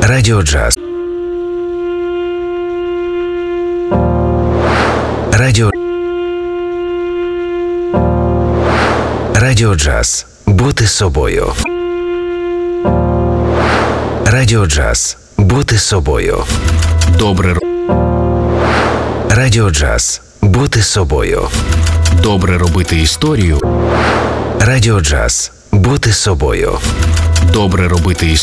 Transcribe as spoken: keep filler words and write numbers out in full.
Радіо Джаз. Радіо. Радіо Джаз. Бути собою. Радіо Джаз. Бути собою. Добре. Радіо Джаз. Бути собою. Добре робити історію. Радіо Джаз. Бути собою. Добре робити історію.